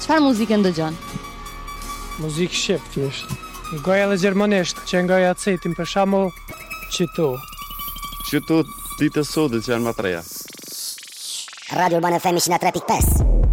Çfarë muzikë ndëgjon? Muzikë shqip thjesht. Goja edhe gjermanisht, që ngoja cetin për shembull Qytu. Qytu ditë sodit që janë më treja. Radio Urbana FM 103.5